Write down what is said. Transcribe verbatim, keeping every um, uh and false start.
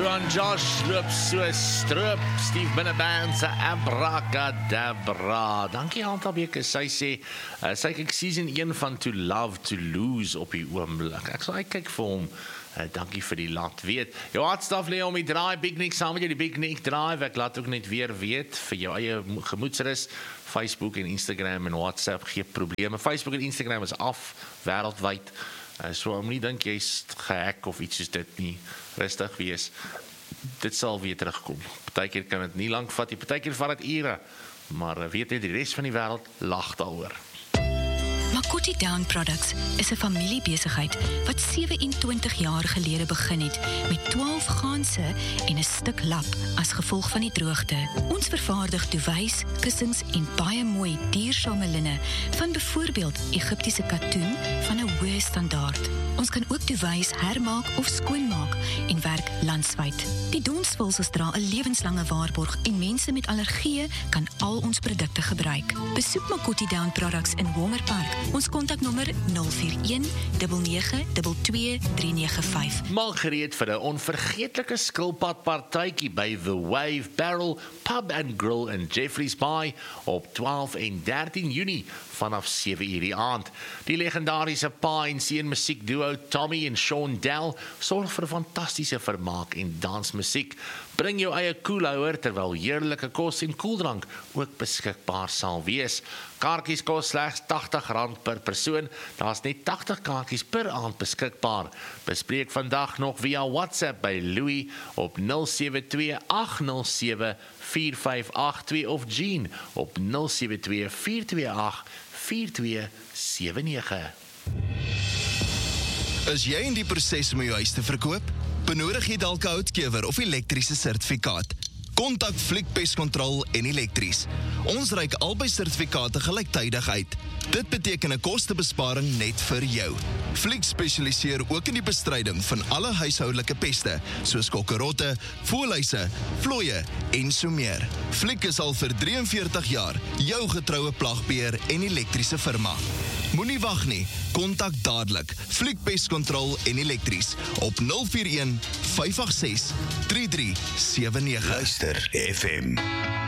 Roan Josh loop so stroop, Steve Binneband se Abracadabra. Dankie Antal Beker, sy sê, uh, sy kyk season een van To Love to Lose op die oomblik. Ek sal kyk vir hom. Uh, dankie vir die laat weet. Jou hartstaf lê om die draai, Big Nick, saam met jy die Big Nick Drive. Ek laat ook net weer weet, vir jou eie gemoedsrus, Facebook en Instagram en WhatsApp, geen probleme. Facebook en Instagram is af, wêreldwyd. Uh, so om nie dink jy's gehack of iets soos dit nie. Rustig wees. Dit sal weer terugkom. Partykeer kan dit nie lank vat nie, partykeer vat dit ure. Maar weet net, die res van die wêreld lag daaroor. Makoti Down Products is 'n familiebesigheid wat sewe-en-twintig jaar gelede begin het met twaalf ganse en 'n stuk lap as gevolg van die droogte. Ons vervaardig duwys, kussings en baie mooi duursame linne van byvoorbeeld Egiptiese katoen van 'n hoë standaard. Ons kan ook duwys hermaak of skoonmaak en werk landwyd. Die donsvulsels dra 'n lewenslange waarborg en mense met allergieë kan al ons produkte gebruik. Besoek Makoti Down Products in Walmer Park. Ons kontaknommer nul vier een nege nege twee twee drie nege vyf. Maak gereed vir 'n onvergeetlike skilpadpartytjie by The Wave Barrel Pub and Grill in Jeffreys Bay op twaalf en dertien Junie vanaf sewe uur die aand. Die legendariese pa en seun musiekduo Tommy en Sean Dell sorg vir fantastiese vermaak en dansmusiek. Bring jou eie koelhouer terwyl heerlike kos en koeldrank ook beskikbaar sal wees. Kaartjies kos slegs agtig rand per persoon. Daar's net agtig kaartjies per aand beskikbaar. Bespreek vandag nog via WhatsApp by Louis op nul sewe twee agt nul sewe vier vyf agt twee of Jean op nul sewe twee vier twee agt vier twee sewe nege. Is jy in die proses om jou huis te verkoop? Benodig jy dalk 'n houtkewer of elektriese sertifikaat? Kontak Fliek Pest Control en Elektries. Ons reik albei sertifikate gelyktydig uit. Dit beteken 'n kostebesparing net vir jou. Fliek spesialiseer ook in die bestryding van alle huishoudelike peste, soos kokkerotte, voëlhuise, vlooie en so meer. Fliek is al vir drie en veertig jaar jou getroue plagbeheer en elektriese firma. Moenie wag nie, kontak dadelik Fliek Pest Control en Elektries op nul vier een vyf agt ses drie drie sewe nege. Luister F M.